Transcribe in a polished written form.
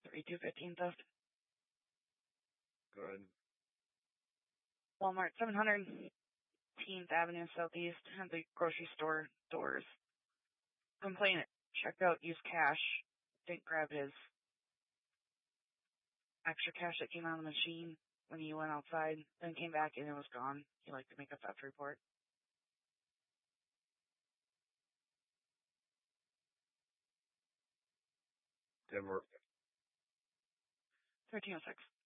3215 theft. Go ahead. Walmart, 718th Avenue Southeast, at the grocery store doors. Complainant checked out, used cash, didn't grab his extra cash that came out of the machine when he went outside, then came back and it was gone. He'd like to make a theft report. Denver. 1306.